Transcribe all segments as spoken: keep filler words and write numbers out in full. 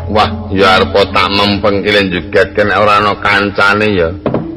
Wah, ya arep tak mempeng kene jugetken ora ana kancane ya.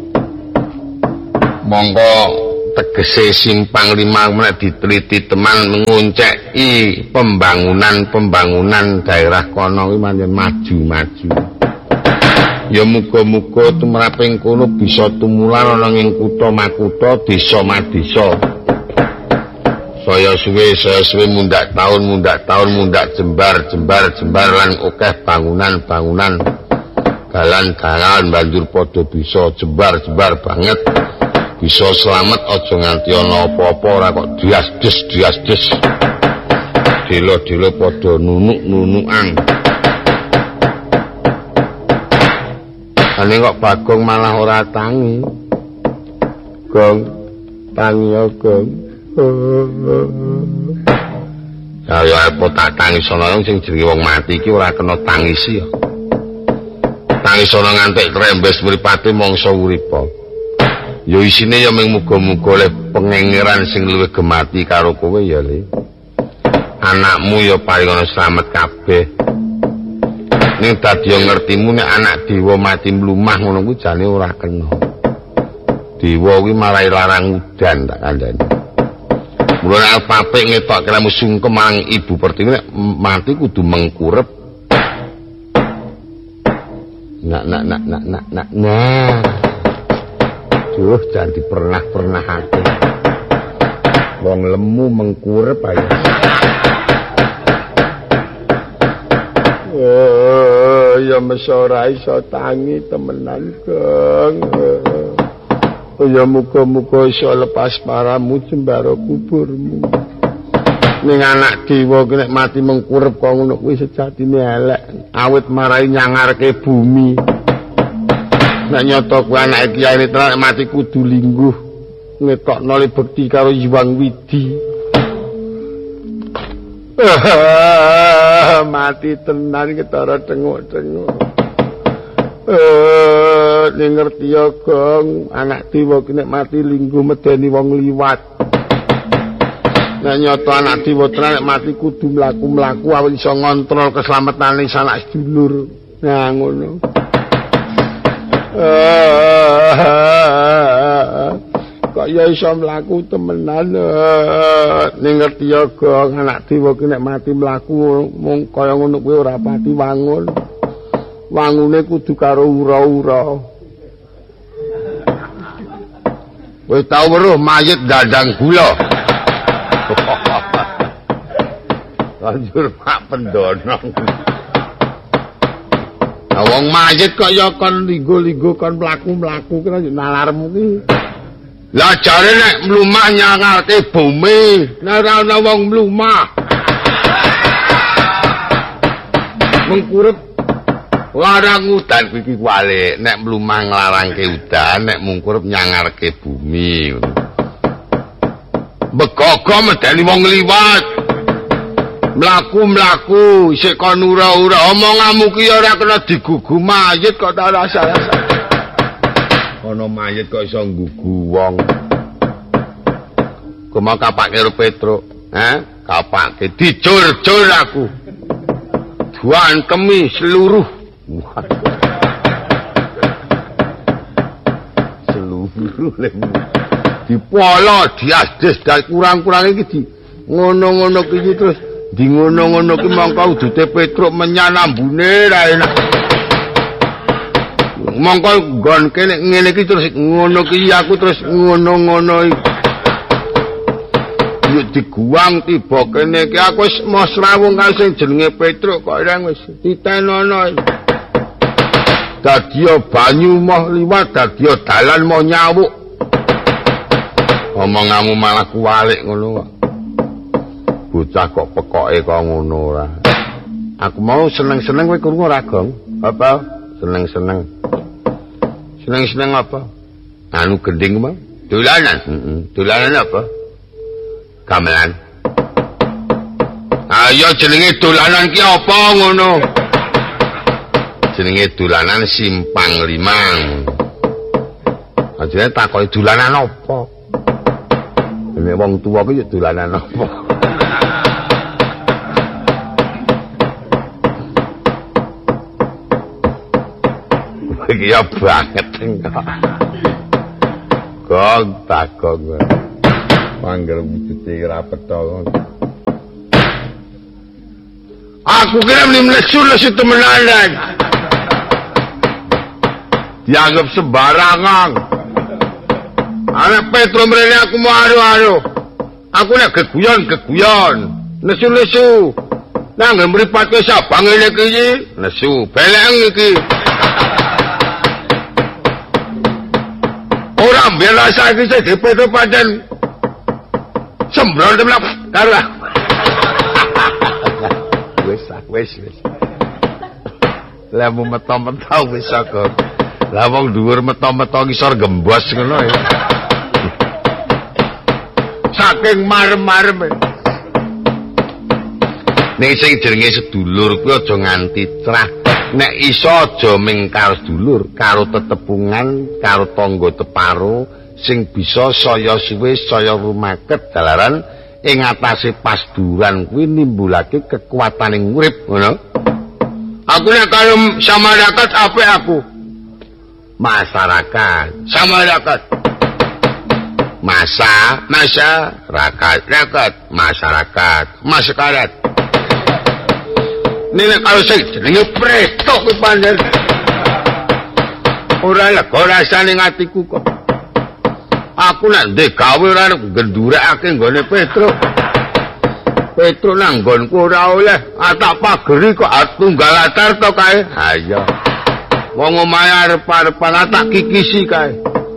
Monggo tegese simpang lima menek diteliti teman mengunceki pembangunan-pembangunan daerah kono kuwi manjen maju-maju. Ya muga-muga tumraping kono bisa tumulan ana ing kutha-makutha, desa-madesa. Saya suwe, saya suwe mundak tahun, mundak tahun, mundak jembar, jembar, jembar lan akeh bangunan-bangunan. Dalan-dalan banjur padha bisa jembar-jembar banget. Bisa selamat aja nganti ana apa-apa ora kok dias-des dias-des. Delo-delo padha nunuk-nunukan. Ane kok Bagong malah ora tangi. Gong tangi ya Gong. Ya ya apa tak tangis ana sing jenenge wong mati iki ora kena tangisi ya. Tangis ana ngantek trembes mripate mangsa uripa. Ya isine ya mung muga-muga le pengengeran sing luwih gemati karo kowe ya Le. Anakmu ya paling slamet kabeh. Ning dadi ngertimu nek anak dewa mati mlumah ngono kuwi jane ora kena. Dewa kuwi marai larang udan tak kandhani. Mulane apapik ngetok kelamu sungkem marang Ibu Pertiwi nek mati kudu mengkurep. Nak nak nak nak nak nak. Nah. Duh, jangan dipernah-pernah hati. Wong lemu mengkurep aja. Oh, ya mesora iso tangi temenan, Kang. Oh, ya muga-muga iso lepas paramu jembaro kuburmu. Ning anak dewa ki nek mati mengkurep kok ngono kuwi sejatine elek. Awit marai nyangarke bumi. Nek nyoto kuwi anake Kyai Netra mati kudu lingguh ngetokno le bekti karo Hyang Widi. Mati tenan ketara tengok-tengok. Eh, ning ngerti ya, Gong, anak dewa ki nek mati lingguh medeni wong liwat. Nek nyoto anak dewa tenan nek mati kudu mlaku-mlaku awit iso ngontrol keselamatane sanak sedulur. Nah, ngono. Kok ya iso mlaku temenan ning ngerti ya Gong anak dewa ki nek mati mlaku mung kaya ngono kuwi ora pati wangun. Wangune kudu karo ura-ura. Wis tau weruh mayit gandang gula. Lanjur Pak Pendono. Nah, wong mayit kok ya kon linggo-linggo kon mlaku-mlaku kira nalarmu ki. Lah jare nek mlumah nyangarke bumi, nek ora ana wong mlumah. Mengkurep larang udan iki wale, nek mlumah nglarangke udan, nek mungkurep nyangarke bumi. Begogo medeni wong liwat. Mlaku-mlaku isih kon ura-ura omonganmu ki ora kena digugu mayit kok tak rasa-rasa. Ana mayit kok iso nggugu wong. Kok kapake karo Petruk, ha? Kapake dicur-cur aku. Duantemi seluruh. Seluruh lemu. Dipolo, diasdes dan kurang-kurang iki di ngono-ngono iki terus di ngono-ngono ki mongko udute Petruk menyanambune ra enak. Mongko nggon kene ngene iki terus ngono ki aku terus ngono-ngono iki. Yo diguang tiba kene iki aku wis mos rawung karo sing jenenge Petruk kok ireng wis titenono. Dadi banyu moh liwat, dadi dalan moh nyawuk. Omonganmu malah kuwalik ngono kok. Bocah kok pekoke kok ngono ora. Aku mau seneng-seneng kowe krungu ora, Gong? Apa? Seneng-seneng. Seneng-seneng apa? Anu gending mah. Dolanan. Heeh. Dolanan apa? Gamelan. Ayo jenenge dolanan ki apa ngono? Jenenge dolanan simpang limang. Ajane takoki dolanan apa? Nek wong tuwa ki yo dolanan apa? iki ya banget engko. Gong takong. Panggil wujude ora petha. Aku kira meni lesu-lesu temenan. Dianggap sembarangan. Anak Petro mrene aku mau anu-anu. Aku nek geguyon-geguyon, lesu-lesu. Nang mripatke sabang ngene iki, lesu, beleng iki. Ora mbela saiki sing Petro pancen sembrono temen karo aku. Wis, wis, wis. Lah mau meto-meto wis kok. Lah wong dhuwur meto-meto ngisor gembos ngono ya. Saking marem-marem. Nek sing jenenge sedulur kuwi aja nganti crah. Nek iso aja ming karo sedulur, karo tetepungan, karo tangga teparo sing bisa saya suwe saya rumaket dalaran ing atase pasduran kuwi nimbulake kekuataning urip ngono. Aku nek karo masyarakat apik aku. Masyarakat, masyarakat. Masa, masa, rakat, rakat, masyarakat, masyarakat. Ini nek karo sing jenenge pretok kuwi pancen. Ora lega rasane atiku kok. Aku nek ndek gawe ora gendhurekake nggone Petro. Petro nang nggonku ora oleh, atak pageri kok tunggal latar to kae. Ha iya. Wong omahe arep-arepan atak kikisi kae.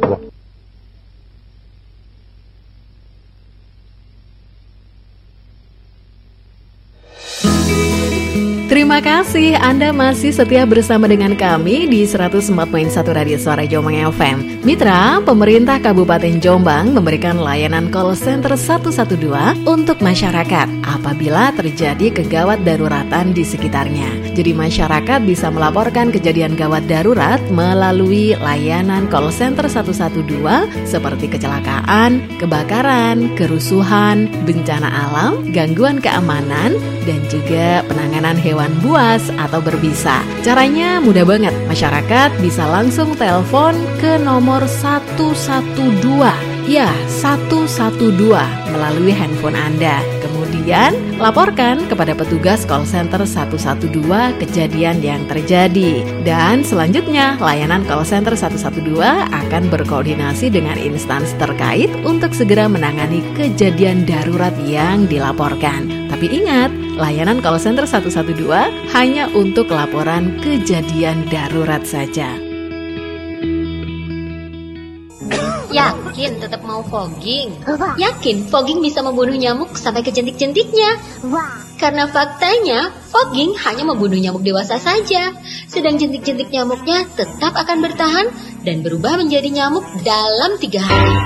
Terima kasih Anda masih setia bersama dengan kami di seratus empat koma satu Radio Suara Jombang F M. Mitra, pemerintah Kabupaten Jombang memberikan layanan call center satu satu dua untuk masyarakat apabila terjadi kegawat daruratan di sekitarnya. Jadi masyarakat bisa melaporkan kejadian gawat darurat melalui layanan call center satu satu dua seperti kecelakaan, kebakaran, kerusuhan, bencana alam, gangguan keamanan, dan juga penanganan hewan buas atau berbisa. Caranya mudah banget. Masyarakat bisa langsung telepon ke nomor satu satu dua. Ya, satu satu dua melalui handphone Anda. Kemudian laporkan kepada petugas call center satu satu dua kejadian yang terjadi. Dan selanjutnya layanan call center satu satu dua akan berkoordinasi dengan instansi terkait untuk segera menangani kejadian darurat yang dilaporkan. Tapi ingat, layanan call center satu satu dua hanya untuk laporan kejadian darurat saja. Yakin tetap mau fogging? Yakin fogging bisa membunuh nyamuk sampai ke jentik-jentiknya? Karena faktanya, fogging hanya membunuh nyamuk dewasa saja. Sedang jentik-jentik nyamuknya tetap akan bertahan dan berubah menjadi nyamuk dalam tiga hari.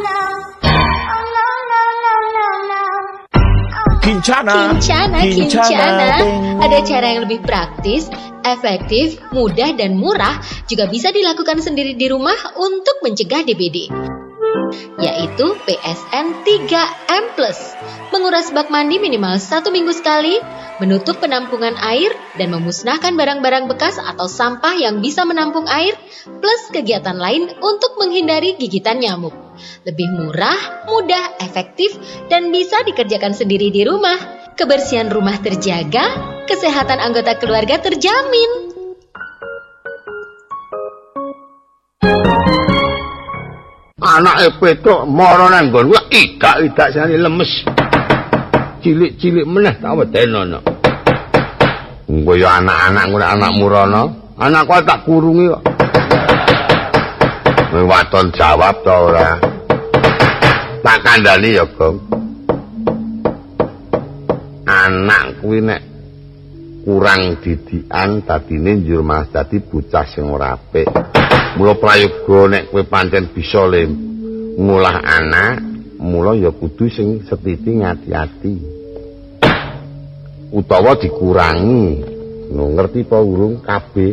Kincana, kincana, kincana. Ada cara yang lebih praktis, efektif, mudah, dan murah juga bisa dilakukan sendiri di rumah untuk mencegah D B D, yaitu P S N tiga M plus. Menguras bak mandi minimal satu minggu sekali, menutup penampungan air, dan memusnahkan barang-barang bekas atau sampah yang bisa menampung air, plus kegiatan lain untuk menghindari gigitan nyamuk. Lebih murah, mudah, efektif, dan bisa dikerjakan sendiri di rumah. Kebersihan rumah terjaga, kesehatan anggota keluarga terjamin. Anake Petro mara nang nggon kuwi idak-idak sane lemes. Cilik-cilik meneh tak wedenono. Engko ya anak-anak ngono anakmu rono, anakku tak kurungi kok. Kowe waton jawab to ora? Tak kandhani ya, Gong. Anak kuwi nek kurang didikan dadine njur mas dadi bocah sing ora apik. Mula prayoga nek kowe pancen bisa le ngulah anak, mula ya kudu sing setiti ngati-ati. Utawa dikurangi. Ngono ngerti apa urung kabeh?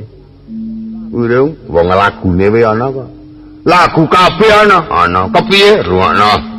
Urung, wong lagune wae ana kok. Lagu kabeh ana. Ana. Kepiye? Rungokno.